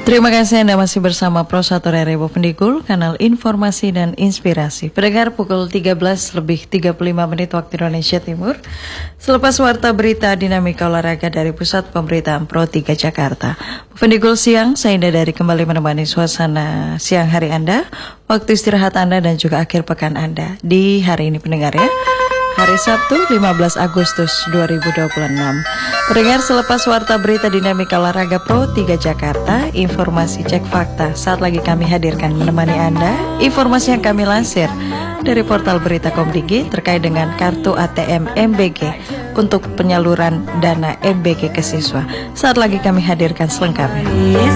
Terima kasih Anda masih bersama Pro 1 Revo Pendikul, kanal informasi dan inspirasi. Pendengar pukul 13:35 waktu Indonesia Timur. Selepas warta berita dinamika olahraga dari Pusat Pemberitaan Pro 3 Jakarta. Pendikul siang, saya Indah dari kembali menemani suasana siang hari Anda, waktu istirahat Anda dan juga akhir pekan Anda di hari ini pendengar ya. Hari Sabtu 15 Agustus 2026. Pendengar, selepas warta berita dinamika olahraga Pro 3 Jakarta, informasi cek fakta saat lagi kami hadirkan menemani Anda. Informasi yang kami lansir dari portal berita Komdigi terkait dengan kartu ATM MBG untuk penyaluran dana MBG ke siswa. Saat lagi kami hadirkan selengkapnya.